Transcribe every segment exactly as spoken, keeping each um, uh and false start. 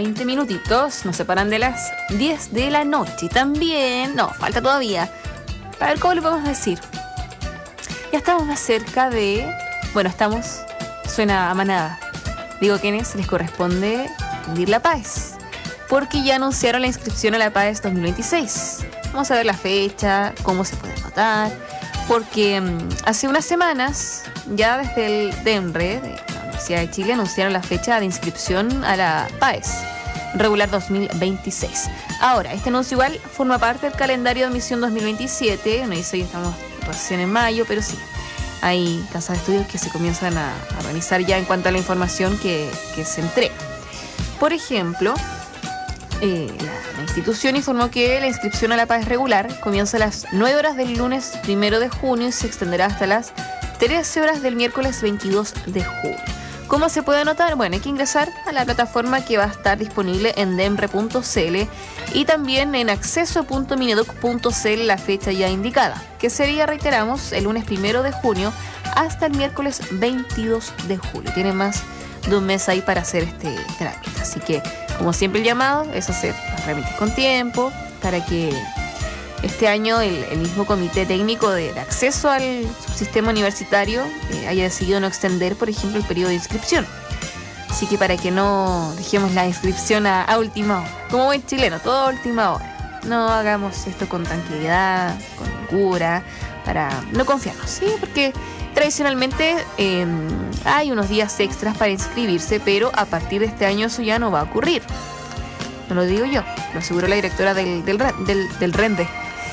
veinte minutitos nos separan de las diez de la noche. Y también, no, falta todavía. A ver, ¿cómo le podemos decir? Ya estamos más cerca de... Bueno, estamos... Suena a manada. Digo, ¿a quiénes les corresponde rendir la PAES? Porque ya anunciaron la inscripción a la PAES dos mil veintiséis. Vamos a ver la fecha, cómo se puede anotar. Porque um, hace unas semanas, ya desde el DEMRE, de la Universidad de Chile, anunciaron la fecha de inscripción a la PAES regular dos mil veintiséis. Ahora, este anuncio igual forma parte del calendario de admisión dos mil veintisiete. No dice que estamos recién en mayo, pero sí. Hay casas de estudios que se comienzan a, a realizar ya en cuanto a la información que, que se entrega. Por ejemplo, eh, la, la institución informó que la inscripción a la PAES regular comienza a las nueve horas del lunes primero de junio y se extenderá hasta las trece horas del miércoles veintidós de julio. ¿Cómo se puede anotar? Bueno, hay que ingresar a la plataforma que va a estar disponible en demre punto cl y también en acceso punto mineduc punto cl la fecha ya indicada, que sería, reiteramos, el lunes primero de junio hasta el miércoles veintidós de julio. Tiene más de un mes ahí para hacer este trámite. Así que, como siempre, el llamado es hacer los trámites con tiempo para que este año el, el mismo comité técnico de, de acceso al subsistema universitario eh, haya decidido no extender, por ejemplo, el periodo de inscripción. Así que para que no dejemos la inscripción a, a última hora, como buen chileno, todo a última hora. No hagamos esto con tranquilidad, con holgura, para no confiarnos, ¿sí? Porque tradicionalmente eh, hay unos días extras para inscribirse, pero a partir de este año eso ya no va a ocurrir. No lo digo yo, lo aseguró la directora del, del, del, del RENDE,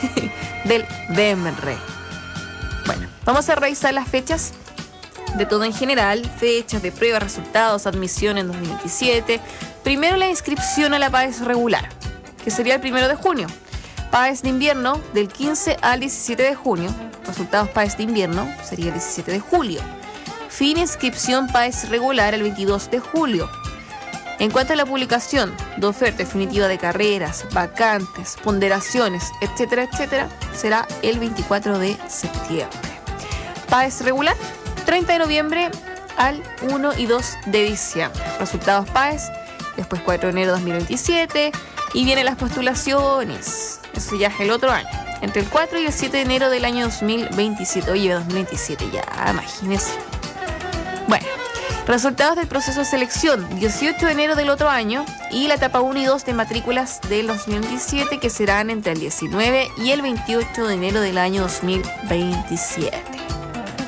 del DEMRE. Bueno, vamos a revisar las fechas de todo en general, fechas de prueba, resultados, admisión en dos mil veintisiete. Primero la inscripción a la PAES regular, que sería el primero de junio. PAES de invierno del quince al diecisiete de junio. Resultados PAES de invierno sería el diecisiete de julio. Fin inscripción PAES regular el veintidós de julio. En cuanto a la publicación de oferta definitiva de carreras, vacantes, ponderaciones, etcétera, etcétera, será el veinticuatro de septiembre. PAES regular, treinta de noviembre al uno y dos de diciembre. Resultados PAES, después cuatro de enero de dos mil veintisiete, y vienen las postulaciones. Eso ya es el otro año. Entre el cuatro y el siete de enero del año dos mil veintisiete. Oye, dos mil veintisiete ya, imagínense. Bueno. Resultados del proceso de selección, dieciocho de enero del otro año, y la etapa uno y dos de matrículas del dos mil diecisiete, que serán entre el diecinueve y el veintiocho de enero del año dos mil veintisiete.